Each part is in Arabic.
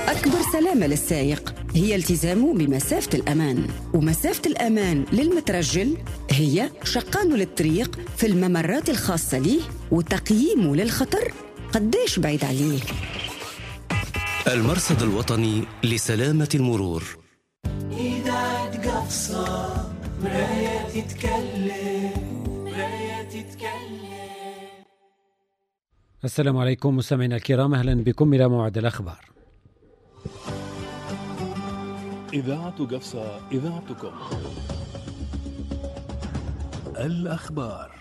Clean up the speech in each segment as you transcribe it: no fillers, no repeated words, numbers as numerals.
أكبر سلامة للسائق هي التزامه بمسافة الأمان، ومسافة الأمان للمترجل هي شقانه للطريق في الممرات الخاصة ليه وتقييمه للخطر قديش بعيد عليه. المرصد الوطني لسلامة المرور. إذاعة قفصة مراية تتكلم. السلام عليكم مستمعينا الكرام، أهلا بكم إلى موعد الأخبار. إذاعة قفصة، إذاعتكم. الأخبار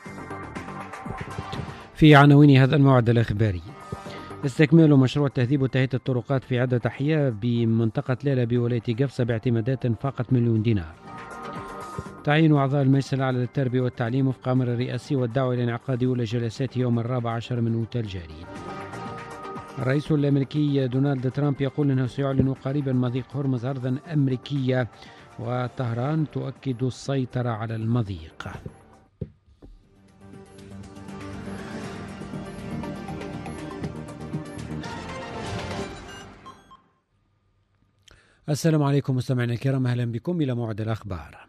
في عناوين هذا الموعد الإخباري: استكمال مشروع تهذيب وتهيئة الطرقات في عدة أحياء بمنطقة ليلة بولاية قفصة باعتمادات فاقت مليون دينار. تعيين أعضاء المجلس الأعلى للتربية والتعليم وفق أمر الرئاسي والدعوة إلى انعقاد أولى جلسات يوم 14 من أوت الجاري. الرئيس الأمريكي دونالد ترامب يقول أنه سيعلن قريبا مضيق هرمز أرضا أمريكية، وطهران تؤكد السيطرة على المضيق. السلام عليكم مستمعينا الكرام، أهلا بكم إلى موعد الأخبار.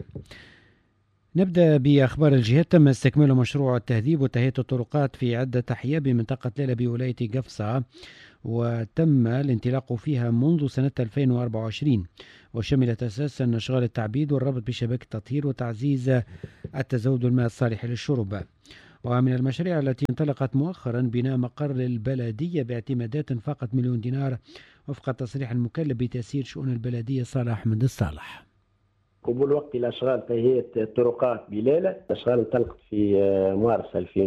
نبدأ بأخبار الجهات. تم استكمال مشروع التهذيب وتهيئة الطرقات في عدة أحياء بمنطقة ليلة بولاية قفصة، وتم الانطلاق فيها منذ سنة 2024، وشملت أساسا أشغال التعبيد والربط بشبكة التطهير وتعزيز التزود بالماء الصالح للشرب. ومن المشاريع التي انطلقت مؤخرا بناء مقر للبلدية باعتمادات فاقت مليون دينار وفق التصريح المكلف بتسيير شؤون البلدية صالح أحمد الصالح. قبول وقت الأشغال تهيئة الطرقات بليلة، الأشغال انطلقت في مارس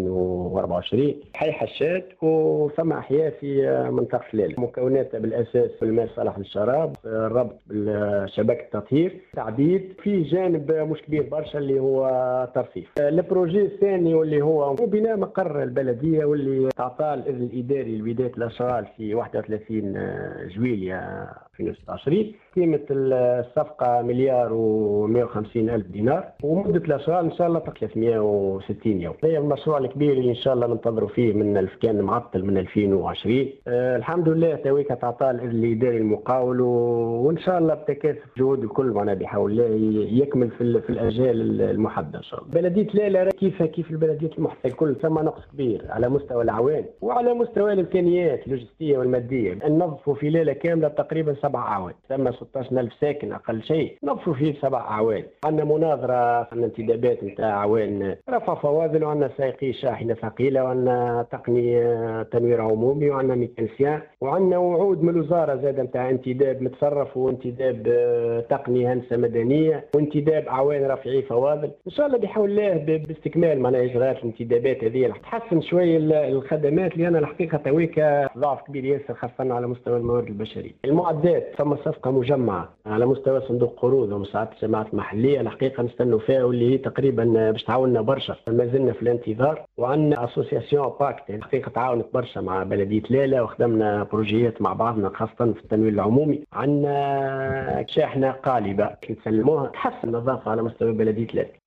2024 حي حشاد، وثم أحياء في منطقة ليلة مكوناتها بالأساس الماء الصالح للشراب، الربط بالشبكة التطهير، تعبيد. في جانب مش كبير برشا اللي هو ترصيف. البروجي الثاني واللي هو بناء مقر البلدية، واللي تعطى الإذن الإداري لبداية الأشغال في 31 جويلية 2026. قيمة الصفقة 1,150,000 دينار، ومدة الأشغال إن شاء الله 360 يوم. هي المشروع الكبير اللي إن شاء الله ننتظروا فيه من كان معطل من 2020. الحمد لله تويكا تعطى الإذن الإداري المقاول، وإن شاء الله بتكاثف جهود الكل معنا بحول الله يكمل في الأجال المحددة إن شاء الله. بلدية ليلة كيف البلديات المحيطة الكل ثم نقص كبير على مستوى الأعوان وعلى مستوى الإمكانيات اللوجستية والمادية. ننظفوا في ليلة كاملة تقريبا 7 أعوان، ثم 16,000 ساكن أقل شيء، نظفوا فيه 7 أعوان. عندنا مناظرة، عندنا انتدابات نتاع أعوان رفع فواضل، وعندنا سائقي شاحنة ثقيلة، وعندنا تقنية تنوير عمومي، وعندنا ميكانيسيان، وعندنا وعود من الوزارة زاد نتاع انتداب متصرف وانتداب تقنية هندسة مدنية وانتداب أعوان رفعي فواضل. إن شاء الله بحول الله باستكمال معناها إجراءات الانتدابات هذه تحسن شوية الخدمات، لأن الحقيقة تويكا ضعف كبير ياسر خاصة على مستوى الموارد البشرية. المعدات ثم صفقة مجمعة على مستوى صندوق قروض ومساعدة الجماعات المحلية، الحقيقة نستنوا فيها واللي هي تقريبا باش تعاوننا برشا، ما زلنا في الانتظار. وعندنا اسوسياسيون باكت الحقيقة تعاونت برشا مع بلدية ليلة، وخدمنا بروجيات مع بعضنا خاصة في التنوير العمومي. عندنا شاحنة قالبة نسلموها تحسن النظافة على مستوى بلدية ليلة.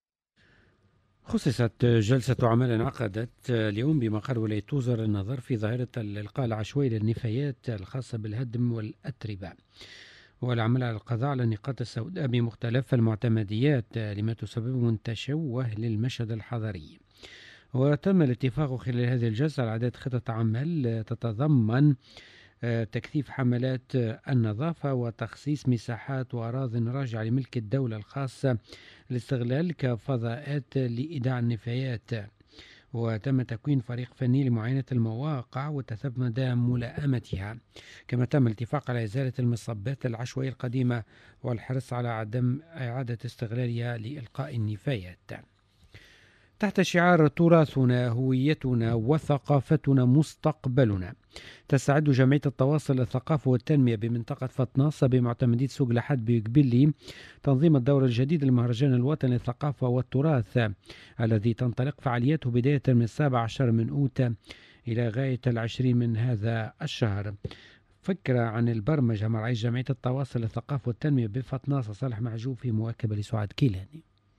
خصصت جلسة عمل انعقدت اليوم بمقر ولاية توزر للنظر في ظاهرة الإلقاء العشوائي للنفايات الخاصة بالهدم والأتربة، والعمل على القضاء على النقاط السوداء بمختلف المعتمديات لما تسبب من تشوه للمشهد الحضري. وتم الاتفاق خلال هذه الجلسة على عدد خطط عمل تتضمن تكثيف حملات النظافة وتخصيص مساحات وأراضٍ راجعة لملك الدولة الخاصة للاستغلال كفضاءات لإيداع النفايات. وتم تكوين فريق فني لمعاينة المواقع وتثبت مدى ملائمتها، كما تم الاتفاق على إزالة المصبات العشوائية القديمة والحرص على عدم إعادة استغلالها لإلقاء النفايات. تحت شعار تراثنا هويتنا وثقافتنا مستقبلنا، تستعد جمعية التواصل الثقافة والتنمية بمنطقة فطناصة بمعتمدية سوق لحد بيقبلي تنظيم الدورة الجديدة للمهرجان الوطني للثقافة والتراث، الذي تنطلق فعالياته بداية من 17 من أوت إلى غاية 20 من هذا الشهر. فكرة عن البرمجة مع رئيس جمعية التواصل الثقافة والتنمية بفطناصة صالح معجوب في مواكبة لسعاد كيلاني.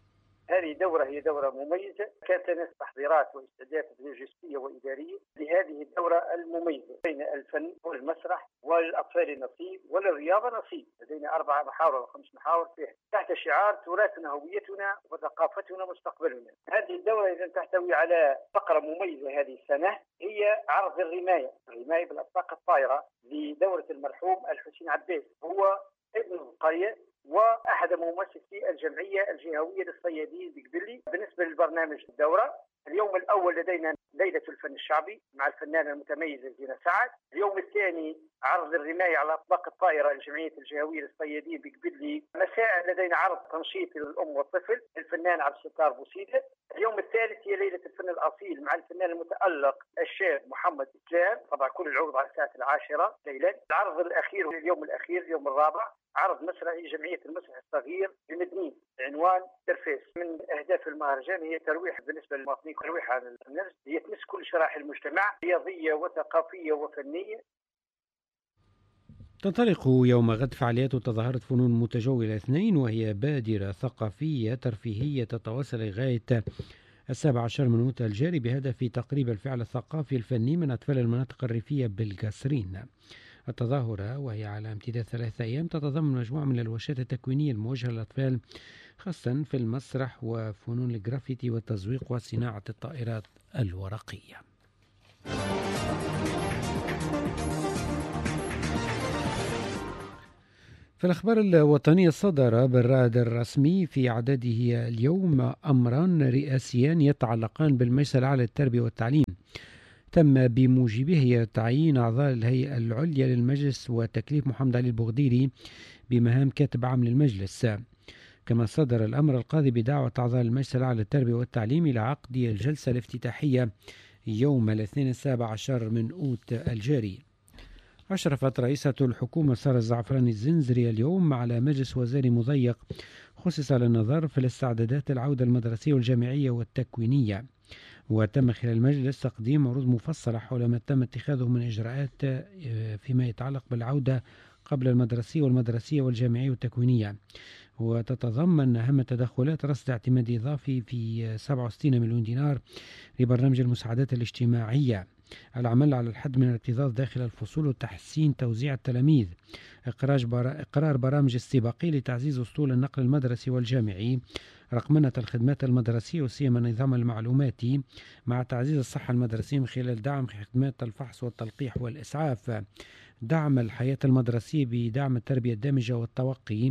هذه دورة هي دورة مميزة، كانت هناك تحضيرات واستعدادات لوجستية وإدارية لهذه الدورة المميزة بين الفن والمسرح والأطفال نصيب وللرياضة نصيب. لدينا 4 محاور أو 5 محاور فيها تحت شعار تراثنا هويتنا وثقافتنا مستقبلنا. هذه الدورة إذا تحتوي على فقرة مميزة هذه السنة، هي عرض الرماية بالأطباق الطائرة لدورة المرحوم الحسين عباس، هو ابن القرية وأحد مؤسسي الجمعية الجهوية للصيادين بقبلي. بالنسبة للبرنامج الدورة، اليوم الأول لدينا ليلة الفن الشعبي مع الفنانة المتميزة زينة سعد. اليوم الثاني عرض الرماية على أطباق الطائرة الجمعية الجهوية للصيادين بقبلي. مساء لدينا عرض تنشيط للأم والطفل الفنان عبد الستار بوسيدة. اليوم الثالث هي ليلة الفن الأصيل مع الفنان المتألق الشاب محمد إسلام، طبعا كل العروض على الساعة 10 ليلا. العرض الأخير اليوم الأخير اليوم الرابع عرض مسرحي جمعية المسرح الصغير بمدنين عنوان ترفيس. من أهداف المهرجان هي ترويح بالنسبة للمواطنين، ترويح عن النفس، هي تمس كل شرائح المجتمع رياضية وثقافية وفنية. تنطلق يوم غد فعاليات تظاهرة فنون متجولة 2، وهي بادرة ثقافية ترفيهية تتواصل لغاية 17 من أوت الجاري بهدف تقريب الفعل الثقافي الفني من أطفال المناطق الريفية بالقصرين. التظاهرة وهي على امتداد 3 أيام تتضمن مجموعة من الورشات التكوينية الموجهة للأطفال، خاصة في المسرح وفنون الجرافيتي والتزويق وصناعة الطائرات الورقية. في الأخبار الوطنية، صدر بالرائد الرسمي في عدده اليوم أمران رئاسيان يتعلقان بالمجلس الأعلى للتربية والتعليم، تم بموجبه تعيين أعضاء الهيئة العليا للمجلس وتكليف محمد علي البغديري بمهام كاتب عام للمجلس. كما صدر الأمر القاضي بدعوة أعضاء المجلس الأعلى للتربية والتعليم إلى عقد الجلسة الافتتاحية يوم الاثنين 17 من أوت الجاري. أشرفت رئيسة الحكومة سارة الزعفراني الزنزري اليوم على مجلس وزاري مضيق خصص للنظر في الاستعدادات العودة المدرسية والجامعية والتكوينية، وتم خلال المجلس تقديم عروض مفصلة حول ما تم اتخاذه من إجراءات فيما يتعلق بالعودة قبل المدرسية والجامعية والتكوينية، وتتضمن أهم التدخلات رصد اعتمادي إضافي في 67 مليون دينار لبرنامج المساعدات الاجتماعية، العمل على الحد من الاكتظاظ داخل الفصول وتحسين توزيع التلاميذ، إقرار برامج استباقية لتعزيز أسطول النقل المدرسي والجامعي، رقمنة الخدمات المدرسية وسيما النظام المعلوماتي، مع تعزيز الصحة المدرسية من خلال دعم خدمات الفحص والتلقيح والإسعاف، دعم الحياة المدرسية بدعم التربية الدامجة والتوقي،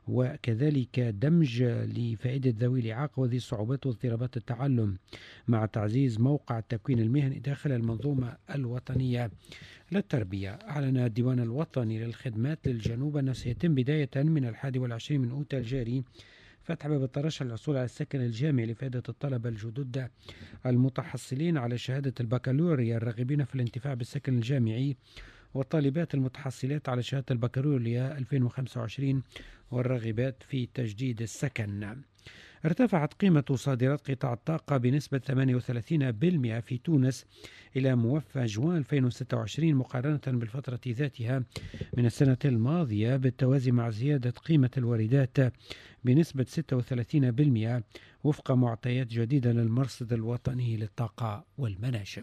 وكذلك دمج لفائدة ذوي الإعاقة وذي الصعوبات واضطرابات التعلم، مع تعزيز موقع التكوين المهني داخل المنظومة الوطنية للتربية. أعلن الديوان الوطني للخدمات للجنوب أنه سيتم بداية من 21 من أوت الجاري فتح باب الترشح للحصول على السكن الجامعي لفائدة الطلبة الجدد المتحصلين على شهادة البكالوريا الراغبين في الانتفاع بالسكن الجامعي، والطالبات المتحصلات على شهادة البكالوريا 2025 والراغبات في تجديد السكن. ارتفعت قيمة صادرات قطاع الطاقة بنسبة 38% في تونس إلى موفى جوان 2026 مقارنة بالفترة ذاتها من السنة الماضية، بالتوازي مع زيادة قيمة الواردات بنسبة 36% وفق معطيات جديدة للمرصد الوطني للطاقة والمناجم.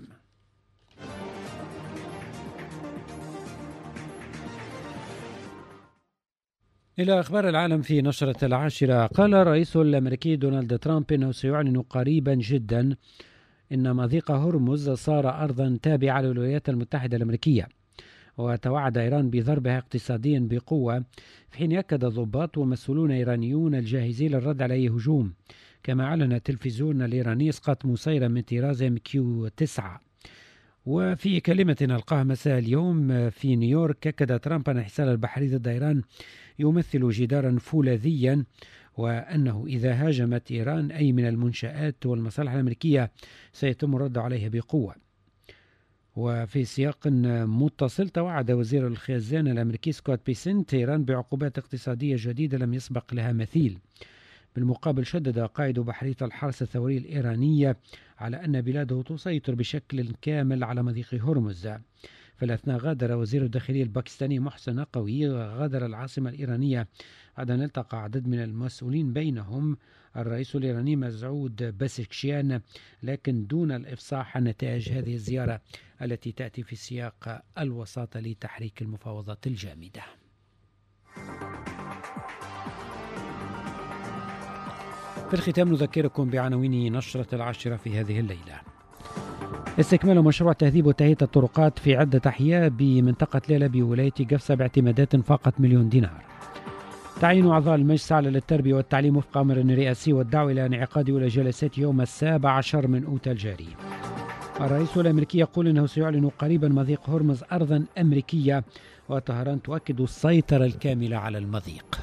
إلى أخبار العالم في نشرة 10. قال الرئيس الأمريكي دونالد ترامب أنه سيعلن قريبا جدا أن مضيق هرمز صار أرضا تابعة للولايات المتحدة الأمريكية، وتوعد إيران بضربها اقتصاديا بقوة، في حين أكد ضباط ومسؤولون إيرانيون الجاهزين للرد على أي هجوم. كما أعلن التلفزيون الإيراني إسقاط مسيرة من طراز MQ-9. وفي كلمة ألقاها مساء اليوم في نيويورك، أكد ترامب أن الحصار البحري ضد إيران يمثل جدارا فولاذيا، وأنه إذا هاجمت إيران أي من المنشآت والمصالح الأمريكية سيتم الرد عليها بقوة. وفي سياق متصل، توعد وزير الخزانة الأمريكي سكوت بيسنت إيران بعقوبات اقتصادية جديدة لم يسبق لها مثيل. بالمقابل، شدد قائد بحرية الحرس الثوري الإيرانية على أن بلاده تسيطر بشكل كامل على مضيق هرمز، في الأثناء غادر وزير الداخلية الباكستاني محسن نقوي غادر العاصمة الإيرانية بعد أن التقى عدد من المسؤولين بينهم الرئيس الإيراني مسعود بسكشيان، لكن دون الإفصاح عن نتائج هذه الزيارة التي تأتي في سياق الوساطة لتحريك المفاوضات الجامدة. في الختام نذكركم بعناوين نشرة 10 في هذه الليلة. استكمال مشروع تهذيب وتهيئة الطرقات في عدة أحياء بمنطقة ليلة بولاية قفصة باعتمادات فاقت $1,000,000. تعيين أعضاء المجلس الأعلى للتربية والتعليم وفق أمر رئاسي والدعوة إلى انعقاد أولى جلسات يوم 17 من أوت الجاري. الرئيس الأمريكي يقول أنه سيعلن قريبا مضيق هرمز أرضا أمريكية، وطهران تؤكد السيطرة الكاملة على المضيق.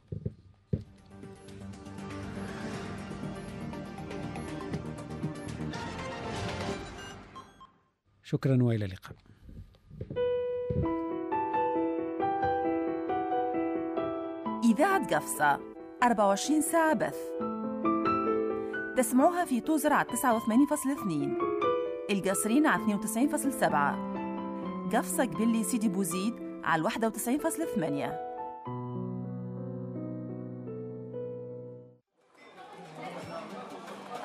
شكرا وإلى اللقاء. إذاعة قفصة 24 ساعة بث. تسمعوها في توزر على 89.2، القصرين على 92.7، قفصة قبلي سيدي بوزيد على 91.8.